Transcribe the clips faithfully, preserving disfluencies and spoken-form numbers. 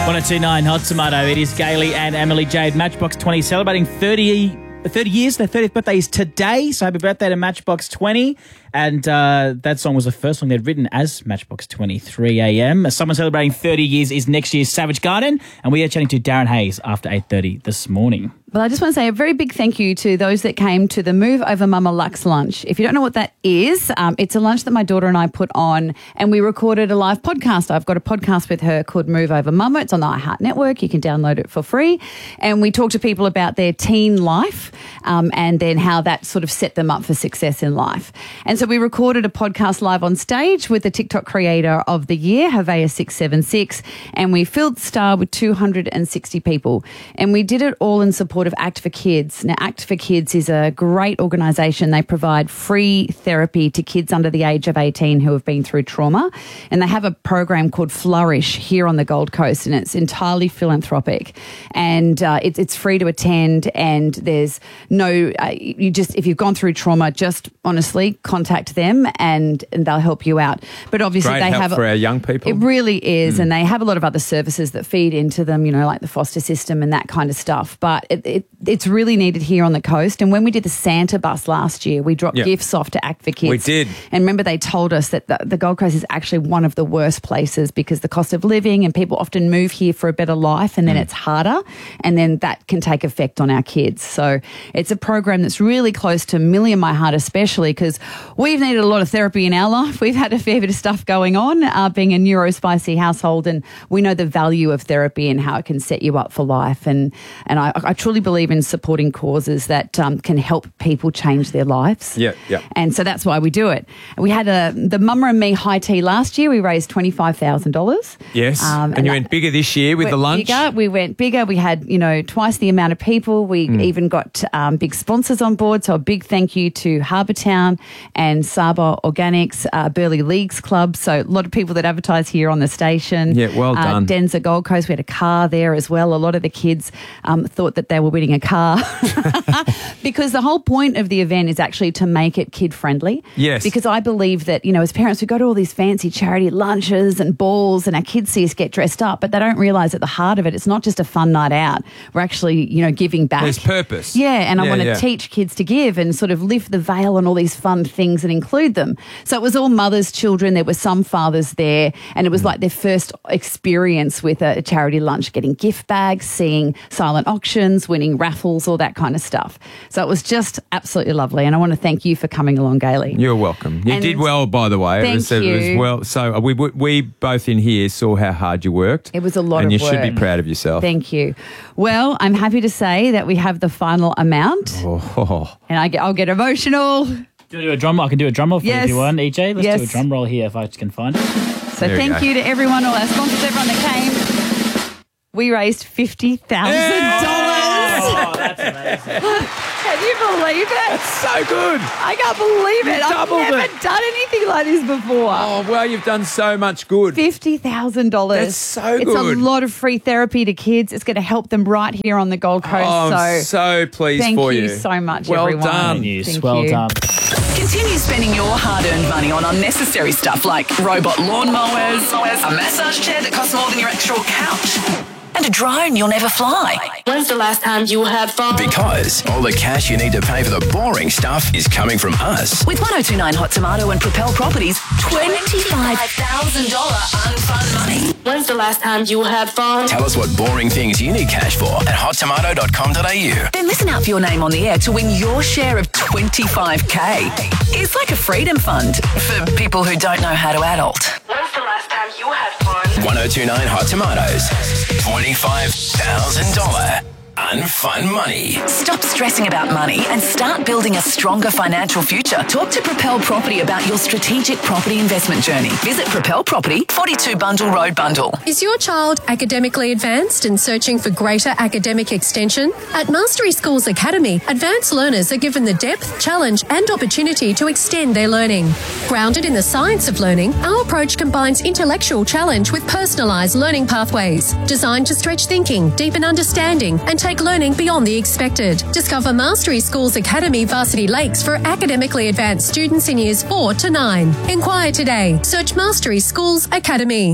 one oh two point nine Hot Tomato. It is Gailey and Emily Jade. Matchbox twenty celebrating thirty, thirty years. Their thirtieth birthday is today. So happy birthday to Matchbox twenty. And uh, that song was the first song they'd written as Matchbox twenty, three a.m. Someone celebrating thirty years is next year's Savage Garden. And we are chatting to Darren Hayes after eight thirty this morning. Well, I just want to say a very big thank you to those that came to the Move Over Mama Lux lunch. If you don't know what that is, um, it's a lunch that my daughter and I put on, and we recorded a live podcast. I've got a podcast with her called Move Over Mama. It's on the iHeart Network. You can download it for free. And we talk to people about their teen life um, and then how that sort of set them up for success in life. And so we recorded a podcast live on stage with the TikTok creator of the year, Havea six seven six, and we filled Star with two hundred sixty people. And we did it all in support of Act for Kids. Now, Act for Kids is a great organisation. They provide free therapy to kids under the age of eighteen who have been through trauma. And they have a program called Flourish here on the Gold Coast, and it's entirely philanthropic. And uh, it, it's free to attend, and there's no, uh, you just, if you've gone through trauma, just honestly contact them and, and they'll help you out. But obviously Great they help have for our young people. It really is, Mm. and they have a lot of other services that feed into them, you know, like the foster system and that kind of stuff. But it, it, it's really needed here on the coast. And when we did the Santa bus last year, we dropped Yep. gifts off to Act for Kids. We did. And remember, they told us that the, the Gold Coast is actually one of the worst places because the cost of living, and people often move here for a better life, and then Mm. it's harder, and then that can take effect on our kids. So it's a program that's really close to Millie and my heart, especially because we've needed a lot of therapy in our life. We've had a fair bit of stuff going on, uh, being a neurospicy household, and we know the value of therapy and how it can set you up for life. And and I, I truly believe in supporting causes that um, can help people change their lives. Yeah, yeah. And so that's why we do it. We had a the Mama and Me high tea last year. We raised twenty-five thousand dollars. Yes. Um, and, you that- went bigger this year with the lunch. Bigger. We went bigger. We had, you know, twice the amount of people. We Mm. even got um, big sponsors on board. So a big thank you to Harbour Town and Saba Organics, uh, Burleigh Leagues Club. So a lot of people that advertise here on the station. Yeah, well uh, done. Denza Gold Coast, we had a car there as well. A lot of the kids um, thought that they were winning a car because the whole point of the event is actually to make it kid friendly. Yes. Because I believe that, you know, as parents, we go to all these fancy charity lunches and balls, and our kids see us get dressed up, but they don't realise at the heart of it, it's not just a fun night out. We're actually, you know, giving back. There's purpose. Yeah, and I Yeah, want to yeah. teach kids to give and sort of lift the veil on all these fun things and include them. So it was all mothers, children. There were some fathers there, and it was like their first experience with a charity lunch, getting gift bags, seeing silent auctions, winning raffles, all that kind of stuff. So it was just absolutely lovely, and I want to thank you for coming along, Gailey. You're welcome. You And did well, by the way. thank it was, It was you. well. So we we both in here saw how hard you worked. It was a lot and of you should be work. proud of yourself. Thank you. Well, I'm happy to say that we have the final amount, Oh. and I get, I'll get emotional. Do you do a drum roll? I can do a drum roll for you Yes. if you want, E J. Let's Yes. do a drum roll here if I can find it. So There we thank go. you to everyone, all our sponsors, everyone that came. We raised fifty thousand dollars. Oh, that's amazing. Can you believe it? So good. I can't believe it. You I've doubled never it. done anything like this before. Oh, well, you've done so much good. fifty thousand dollars. That's so It's good. a lot of free therapy to kids. It's going to help them right here on the Gold Coast. Oh, I'm so so pleased thank for you you. so much, well everyone. Done. News. Thank Well you. done. Continue spending your hard-earned money on unnecessary stuff like robot lawnmowers, a massage chair that costs more than your actual couch, and a drone you'll never fly. When's the last time you had fun? Because all the cash you need to pay for the boring stuff is coming from us. With one oh two point nine Hot Tomato and Propel Properties, twenty-five thousand dollars unfun money. When's the last time you had fun? Tell us what boring things you need cash for at hot tomato dot com dot a u. Then listen out for your name on the air to win your share of twenty-five K. It's like a freedom fund for people who don't know how to adult. When's the last time you had fun? one oh two point nine Hot Tomatoes. twenty-five thousand dollars unfun money. Stop stressing about money and start building a stronger financial future. Talk to Propel Property about your strategic property investment journey. Visit Propel Property, forty-two Bundle Road, Bundle. Is your child academically advanced and searching for greater academic extension? At Mastery Schools Academy, advanced learners are given the depth, challenge and opportunity to extend their learning. Grounded in the science of learning, our approach combines intellectual challenge with personalised learning pathways, designed to stretch thinking, deepen understanding and take learning beyond the expected. Discover Mastery Schools Academy Varsity Lakes for academically advanced students in years four to nine. Inquire today. Search Mastery Schools Academy.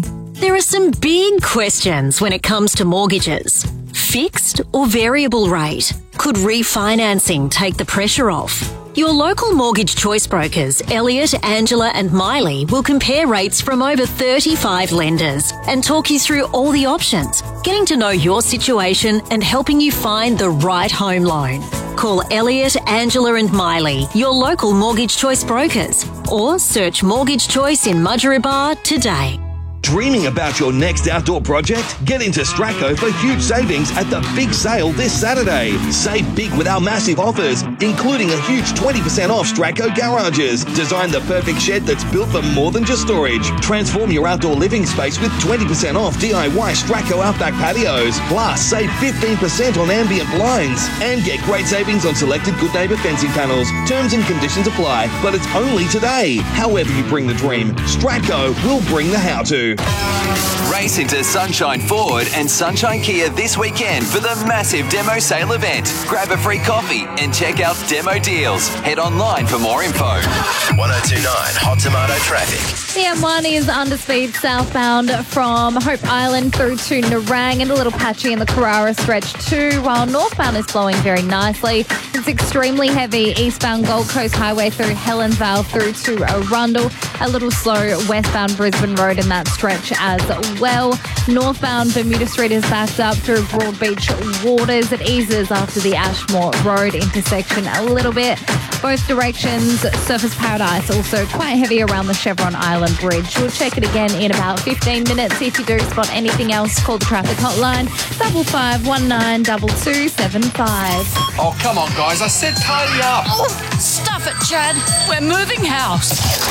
There are some big questions when it comes to mortgages. Fixed or variable rate? Could refinancing take the pressure off? Your local mortgage choice brokers, Elliott, Angela and Miley, will compare rates from over thirty-five lenders and talk you through all the options, getting to know your situation and helping you find the right home loan. Call Elliott, Angela and Miley, your local mortgage choice brokers, or search Mortgage Choice in Mudgeeraba today. Dreaming about your next outdoor project? Get into Straco for huge savings at the big sale this Saturday. Save big with our massive offers, including a huge twenty percent off Straco garages. Design the perfect shed that's built for more than just storage. Transform your outdoor living space with twenty percent off D I Y Straco Outback patios. Plus, save fifteen percent on ambient blinds. And get great savings on selected Good Neighbour fencing panels. Terms and conditions apply, but it's only today. However you bring the dream, Straco will bring the how-to. Race into Sunshine Ford and Sunshine Kia this weekend for the massive demo sale event. Grab a free coffee and check out demo deals. Head online for more info. one oh two point nine Hot Tomato traffic. The M one is under speed southbound from Hope Island through to Nerang and a little patchy in the Carrara stretch too, while northbound is flowing very nicely. It's extremely heavy eastbound Gold Coast Highway through Helens Vale through to Arundel. A little slow westbound Brisbane Road in that stretch as well. Northbound Bermuda Street is backed up through Broadbeach Waters. It eases after the Ashmore Road intersection a little bit. Both directions, Surfers Paradise also quite heavy around the Chevron Island Bridge. We'll check it again in about fifteen minutes. If you do spot anything else, call the traffic hotline, double five one nine double two seven five. Oh, come on, guys. I said tidy up. Oh, stuff it, Chad. We're moving house.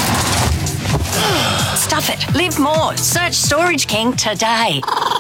Stuff it. Live more. Search Storage King today.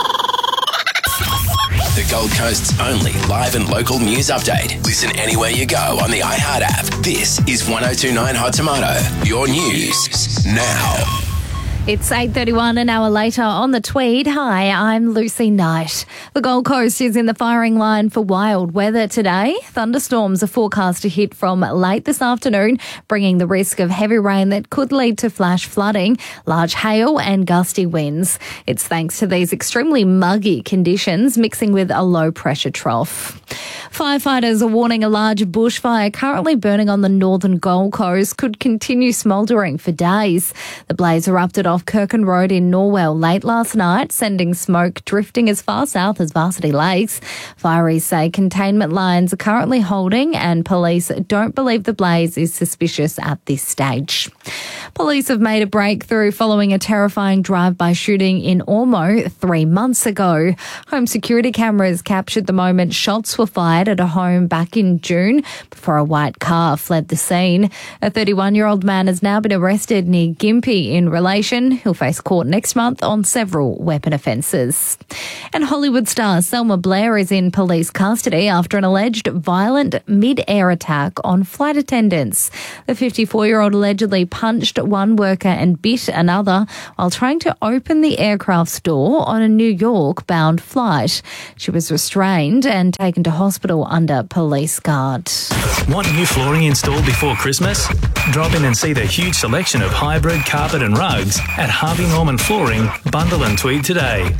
The Gold Coast's only live and local news update. Listen anywhere you go on the iHeart app. This is one oh two point nine Hot Tomato. Your news now. It's eight thirty-one, an hour later on the Tweed. Hi, I'm Lucy Knight. The Gold Coast is in the firing line for wild weather today. Thunderstorms are forecast to hit from late this afternoon, bringing the risk of heavy rain that could lead to flash flooding, large hail and gusty winds. It's thanks to these extremely muggy conditions mixing with a low-pressure trough. Firefighters are warning a large bushfire currently burning on the northern Gold Coast could continue smouldering for days. The blaze erupted off Kirkin Road in Norwell late last night, sending smoke drifting as far south as Varsity Lakes. Fireys say containment lines are currently holding and police don't believe the blaze is suspicious at this stage. Police have made a breakthrough following a terrifying drive-by shooting in Ormo three months ago. Home security cameras captured the moment shots were fired at a home back in June before a white car fled the scene. A thirty-one-year-old man has now been arrested near Gympie in relation. He'll face court next month on several weapon offences. And Hollywood star Selma Blair is in police custody after an alleged violent mid-air attack on flight attendants. The fifty-four-year-old allegedly punched one worker and bit another while trying to open the aircraft's door on a New York-bound flight. She was restrained and taken to hospital under police guard. Want new flooring installed before Christmas? Drop in and see the huge selection of hybrid carpet and rugs at Harvey Norman Flooring, Bundle and Tweed today.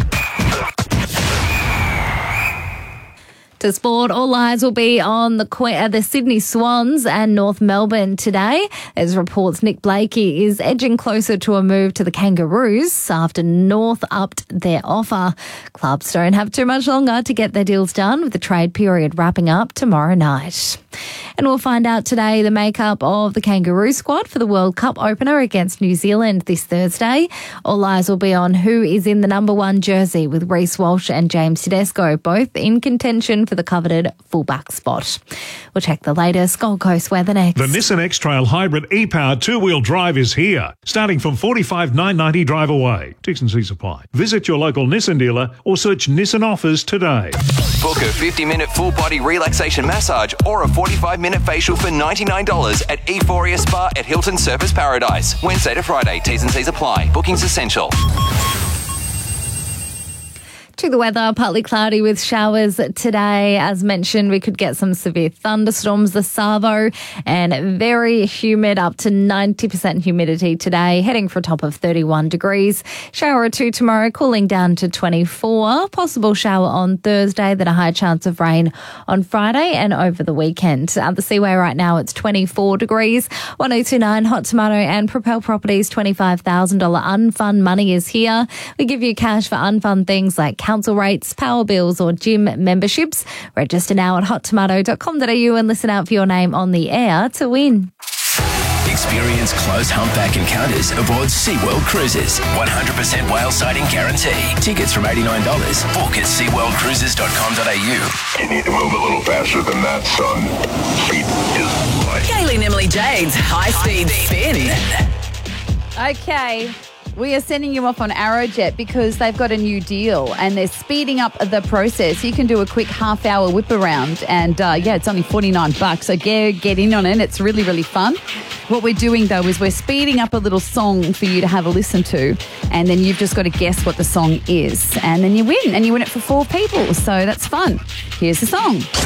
To sport, all eyes will be on the uh, the Sydney Swans and North Melbourne today. There's reports Nick Blakey is edging closer to a move to the Kangaroos after North upped their offer. Clubs don't have too much longer to get their deals done, with the trade period wrapping up tomorrow night. And we'll find out today the makeup of the Kangaroo squad for the World Cup opener against New Zealand this Thursday. All eyes will be on who is in the number one jersey, with Reece Walsh and James Tedesco both in contention for the coveted fullback spot. We'll check the latest Gold Coast weather next. The Nissan X-Trail Hybrid e-powered two-wheel drive is here, starting from forty-five thousand nine hundred ninety drive away. T's and C's apply. Visit your local Nissan dealer or search Nissan offers today. Book a fifty-minute full-body relaxation massage or a forty-five minute facial for ninety-nine dollars at Euphoria Spa at Hilton Surfers Paradise. Wednesday to Friday. T's and C's apply. Bookings essential. To the weather, partly cloudy with showers today. As mentioned, we could get some severe thunderstorms, the Savo, and very humid, up to ninety percent humidity today, heading for a top of thirty-one degrees. Shower or two tomorrow, cooling down to twenty-four. Possible shower on Thursday, then a high chance of rain on Friday and over the weekend. At the Seaway right now, it's twenty-four degrees. one oh two point nine Hot Tomato and Propel Properties twenty-five thousand dollars unfun money is here. We give you cash for unfun things like council rates, power bills or gym memberships. Register now at hot tomato dot com dot a u and listen out for your name on the air to win. Experience close humpback encounters aboard SeaWorld Cruises. one hundred percent whale sighting guarantee. Tickets from eighty-nine dollars. Book at sea world cruises dot com dot a u. You need to move a little faster than that, son. Speed is life. Kaylee and Emily Jade's High Speed Spin. Okay. We are sending you off on Aerojet because they've got a new deal and they're speeding up the process. You can do a quick half hour whip around and uh, yeah, it's only forty-nine bucks. So get, get in on it. It's really, really fun. What we're doing though is we're speeding up a little song for you to have a listen to, and then you've just got to guess what the song is, and then you win, and you win it for four people. So that's fun. Here's the song.